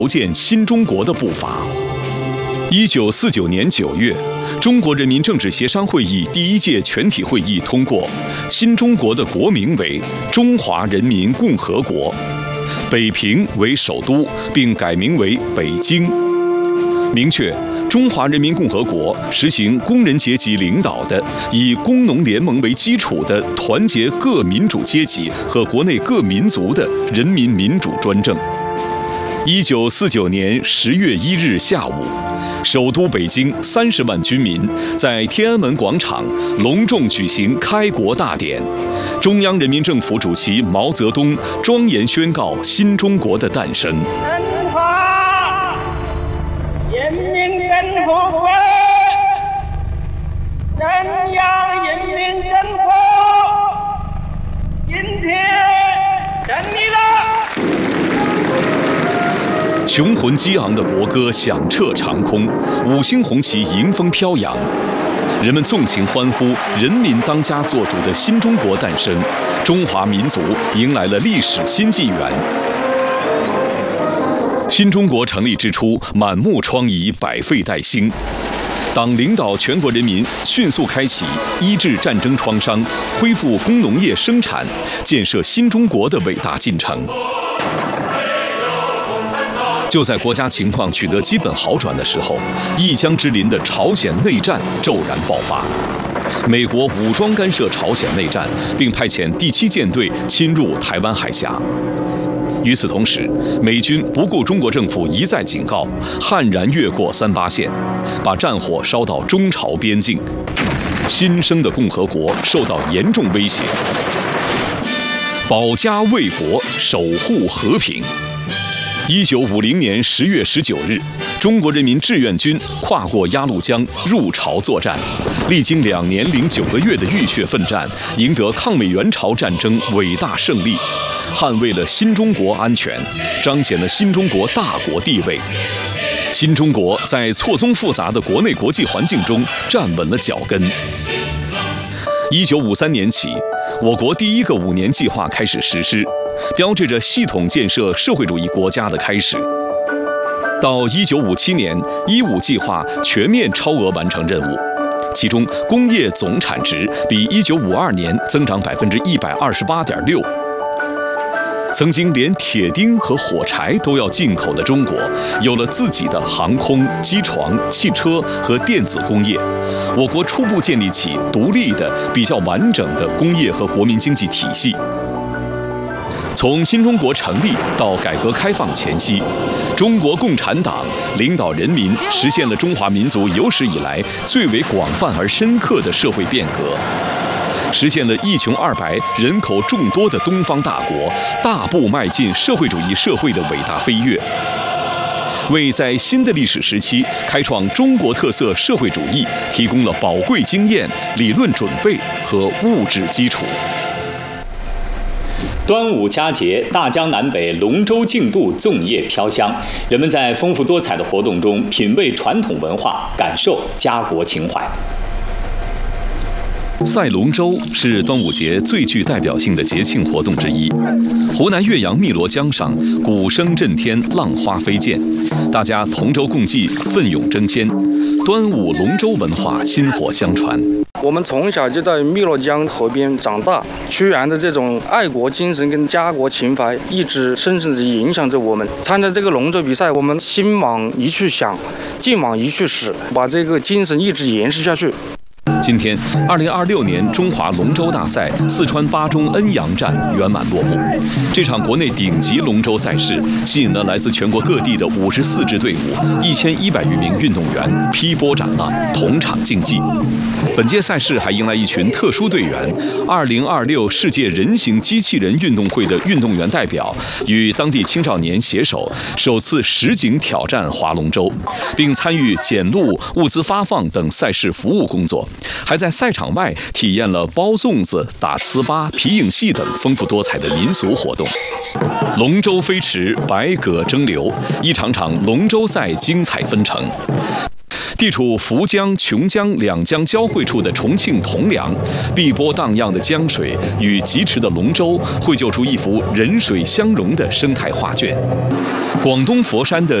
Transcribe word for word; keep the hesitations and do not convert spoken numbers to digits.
构建新中国的步伐。一九四九年九月，中国人民政治协商会议第一届全体会议通过新中国的国名为中华人民共和国，北平为首都，并改名为北京，明确中华人民共和国实行工人阶级领导的、以工农联盟为基础的团结各民主阶级和国内各民族的人民民主专政。一九四九年十月一日下午，首都北京三十万军民在天安门广场隆重举行开国大典，中央人民政府主席毛泽东庄严宣告新中国的诞生。 中华人民共和国，中央人民政府今天成立了。 雄浑激昂的国歌响彻长空，五星红旗迎风飘扬，人们纵情欢呼，人民当家作主的新中国诞生，中华民族迎来了历史新纪元。新中国成立之初，满目疮痍，百废待兴。党领导全国人民迅速开启医治战争创伤、恢复工农业生产、建设新中国的伟大进程。就在国家情况取得基本好转的时候，一江之邻的朝鲜内战骤然爆发。美国武装干涉朝鲜内战，并派遣第七舰队侵入台湾海峡。与此同时，美军不顾中国政府一再警告，悍然越过三八线，把战火烧到中朝边境。新生的共和国受到严重威胁。保家卫国，守护和平。一九五零年十月十九日，中国人民志愿军跨过鸭绿江入朝作战，历经两年零九个月的浴血奋战，赢得抗美援朝战争伟大胜利，捍卫了新中国安全，彰显了新中国大国地位。新中国在错综复杂的国内国际环境中站稳了脚跟。一九五三年起，我国第一个五年计划开始实施，标志着系统建设社会主义国家的开始。到一九五七年，一五计划全面超额完成任务，其中工业总产值比一九五二年增长百分之一百二十八点六。曾经连铁钉和火柴都要进口的中国，有了自己的航空、机床、汽车和电子工业。我国初步建立起独立的、比较完整的工业和国民经济体系。从新中国成立到改革开放前夕，中国共产党领导人民实现了中华民族有史以来最为广泛而深刻的社会变革，实现了一穷二白、人口众多的东方大国大步迈进社会主义社会的伟大飞跃，为在新的历史时期开创中国特色社会主义提供了宝贵经验、理论准备和物质基础。 端午佳节，大江南北龙舟竞渡，粽叶飘香，人们在丰富多彩的活动中品味传统文化，感受家国情怀。 赛龙舟是端午节最具代表性的节庆活动之一。湖南岳阳汨罗江上，鼓声震天，浪花飞溅，大家同舟共济，奋勇争先，端午龙舟文化薪火相传。 我们从小就在汨罗江河边长大，屈原的这种爱国精神跟家国情怀一直深深地影响着我们。参加这个龙舟比赛，我们心往一处想，劲往一处使，把这个精神一直延续下去。 今天，二零二六年中华龙舟大赛四川巴中恩阳站圆满落幕。这场国内顶级龙舟赛事吸引了来自全国各地的五十四支队伍、一千一百余名运动员劈波斩浪，同场竞技。本届赛事还迎来一群特殊队员——二零二六世界人形机器人运动会的运动员代表，与当地青少年携手，首次实景挑战划龙舟，并参与检录、物资发放等赛事服务工作。还在赛场外体验了包粽子、打糍粑、皮影戏等丰富多彩的民俗活动。龙舟飞驰，百舸争流，一场场龙舟赛精彩纷呈。 地处涪江、琼江两江交汇处的重庆铜梁，碧波荡漾的江水与疾驰的龙舟，绘就出一幅人水相融的生态画卷。广东佛山的